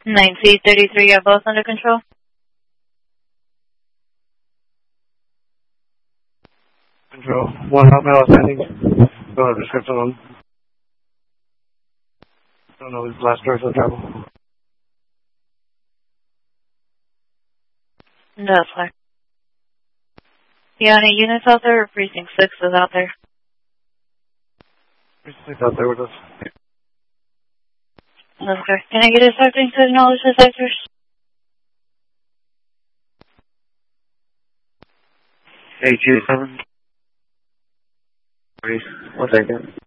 9C33, are both under control? Control. One hot metal standing. Don't have a description on. Don't know his last direction of travel. No, that's fine. You got any units out there, or Precinct 6 is out there? Precinct 6 out there with us. Okay. Can I get a starting to acknowledge the sectors? Hey, 27. 1 second.